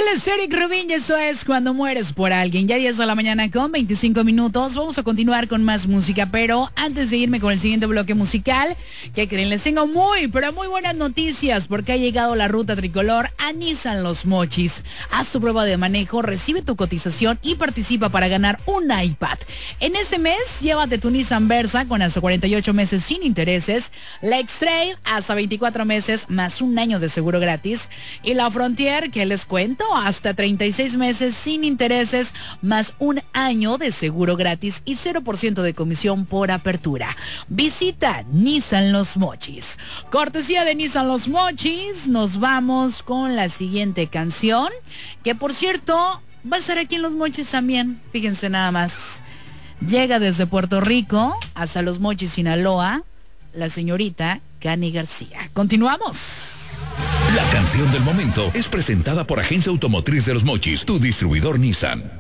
es Eric Rubin y eso es Cuando mueres por alguien. Ya 10 de la mañana con 25 minutos. Vamos a continuar con más música, pero antes de irme con el siguiente bloque musical, ¿qué creen? Les tengo pero muy buenas noticias porque ha llegado la ruta tricolor a Nissan Los Mochis. Haz tu prueba de manejo, recibe tu cotización y participa para ganar un iPad. En este mes, llévate tu Nissan Versa con hasta 48 meses sin intereses, la X-Trail hasta 24 meses más un año de seguro gratis y la Frontier, que les cuento, hasta 36 meses sin intereses más un año de seguro gratis y 0% de comisión por apertura. Visita Nissan Los Mochis. Cortesía de Nissan Los Mochis, nos vamos con la siguiente canción, que por cierto va a estar aquí en Los Mochis también. Fíjense nada más. Llega desde Puerto Rico hasta Los Mochis, Sinaloa, la señorita Cani García. Continuamos. La canción del momento es presentada por Agencia Automotriz de Los Mochis, tu distribuidor Nissan.